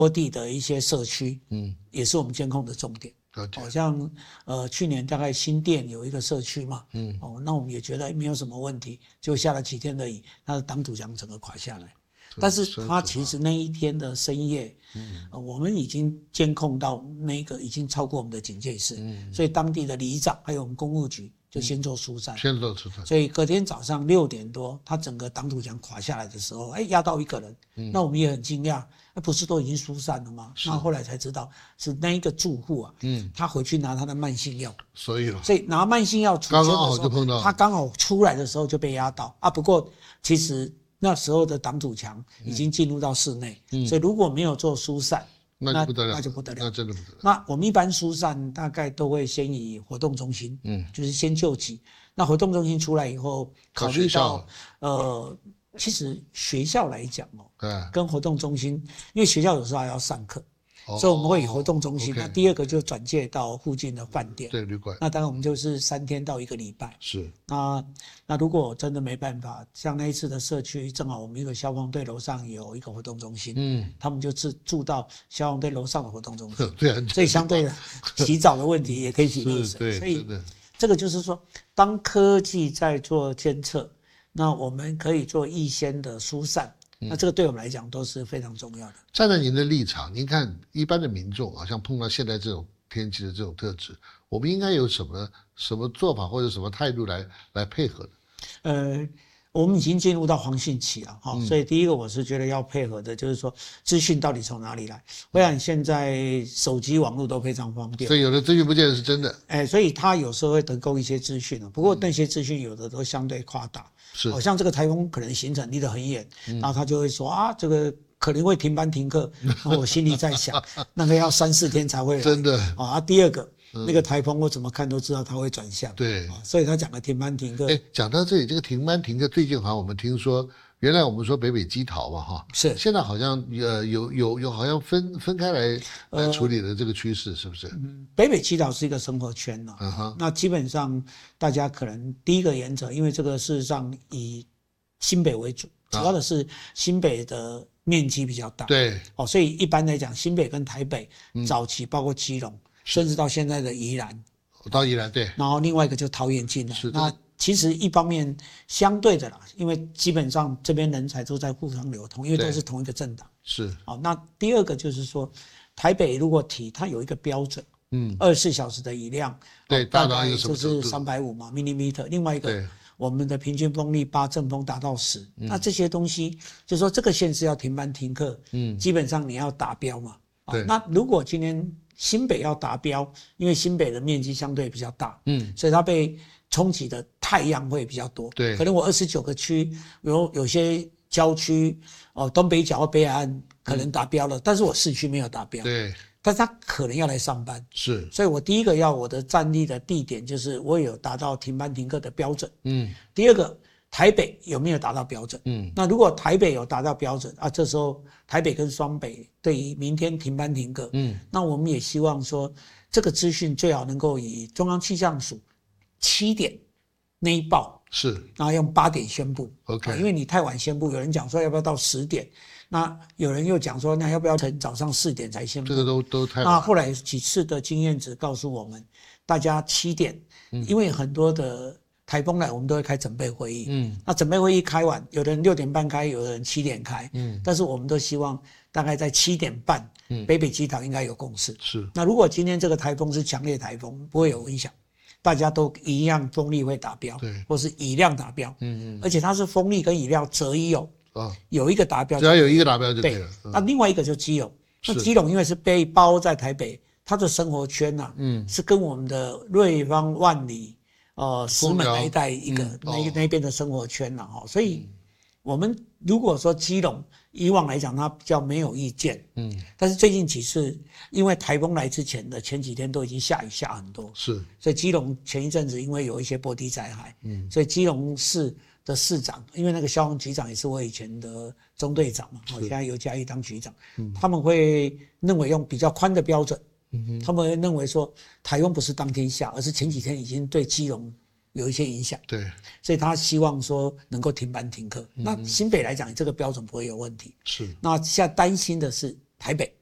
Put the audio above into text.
多地的一些社区，也是我们监控的重点。好像去年大概新店有一个社区嘛，那我们也觉得没有什么问题，就下了几天而已，那党土墙整个垮下来。但是他其实那一天的深夜，我们已经监控到那个已经超过我们的警戒室，所以当地的里长还有我们公务局就先做疏散，所以隔天早上6点多，他整个挡土墙垮下来的时候，压到一个人，那我们也很惊讶，不是都已经疏散了吗？那后来才知道是那一个住户啊，他回去拿他的慢性药，所以拿慢性药出现的时候，他刚好出来的时候就被压到啊。不过其实那时候的挡土墙已经进入到室内，所以如果没有做疏散，那就不得了，那真的不得了。那我们一般疏散大概都会先以活动中心，就是先救急。那活动中心出来以后，考虑到其实学校来讲跟活动中心，因为学校有时候还要上课，所以我们会以活动中心。那第二个就转介到附近的饭店，对，旅馆。那当然我们就是3天到1个礼拜。是。那如果真的没办法，像那一次的社区，正好我们一个消防队楼上有一个活动中心，他们就住到消防队楼上的活动中心，对，所以相对的洗澡的问题也可以洗热水。所以这个就是说，当科技在做监测，那我们可以做预先的疏散。那这个对我们来讲都是非常重要的。 站在您的立场，您看一般的民众好像碰到现在这种天气的这种特质，我们应该有什么做法或者什么态度来配合的？ 我们已经进入到黄信期了所以第一个我是觉得要配合的，就是说资讯到底从哪里来？我想现在手机网络都非常方便， 所以有的资讯不见得是真的。 所以他有时候会提供一些资讯不过那些资讯有的都相对夸大。好像这个台风可能行程离得很远，然后他就会说这个可能会停班停课，然后我心里在想，那个要3-4天才会来，真的第二个。那个台风我怎么看都知道它会转向，对，所以他讲的停班停课。 讲到这里，这个停班停课，最近好像我们听说，原来我们说北北基桃嘛，是，现在好像有好像分开来处理的这个趋势，是不是？ 北北基桃是一个生活圈那基本上大家可能第一个原则，因为这个事实上以新北为主，主要的是新北的面积比较大，对，所以一般来讲，新北跟台北早期包括基隆。甚至到现在的宜兰， 到宜兰对， 然后另外一个就桃园进来。那其实一方面相对的啦，因为基本上这边人才都在互相流通，因为都是同一个政党。是。那第二个就是说，台北如果提它有一个标准，24小时的雨量，对，大概就是350嘛 millimeter。另外一个，我们的平均风力8，阵风达到10。那这些东西，就是说这个县市要停班停课，基本上你要达标嘛。对。那如果今天新北要达标，因为新北的面积相对比较大，所以它被冲击的太阳会比较多。对，可能我29个区有些郊区东北角或北海岸可能达标了，但是我市区没有达标。对，但是他可能要来上班，是，所以我第一个要我的站立的地点就是我有达到停班停课的标准。第二个。台北有没有达到标准？那如果台北有达到标准这时候台北跟双北对于明天停班停课，那我们也希望说这个资讯最好能够以中央气象署7点内报，是，然后用8点宣布。OK，因为你太晚宣布，有人讲说要不要到10点，那有人又讲说那要不要等早上4点才宣布？这个都太晚。那后来几次的经验值告诉我们，大家7点，因为很多的。台风来，我们都会开准备会议。那准备会议开完，有的人6点半开，有的人7点开。但是我们都希望大概在7点半，北北基桃应该有共识。是。那如果今天这个台风是强烈台风，不会有影响，大家都一样风力会达标，对，或是雨量达标。而且它是风力跟雨量择一有一个达标， 只要有一个达标就可以了。 那另外一个就基隆，那基隆因为是被包在台北，它的生活圈是跟我们的瑞芳、万里。石门那一带一个那边的生活圈所以我们如果说基隆以往来讲它比较没有意见，但是最近几次因为台风来之前的前几天都已经下雨下很多，是，所以基隆前一阵子因为有一些波堤灾害，所以基隆市的市长，因为那个消防局长也是我以前的中队长嘛，现在由嘉义当局长，他们会认为用比较宽的标准。他们会认为说台风不是当天下，而是前几天已经对基隆有一些影响，对，所以他希望说能够停班停课。那新北来讲，这个标准不会有问题。是，那现在担心的是台北，